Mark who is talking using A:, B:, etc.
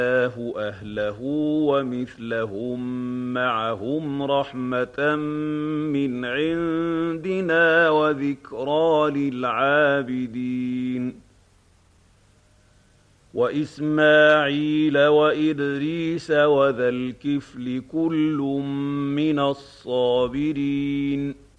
A: أهله ومثلهم معهم رحمة من عندنا وذكرى للعابدين وإسماعيل وإدريس وذا الكفل كل من الصابرين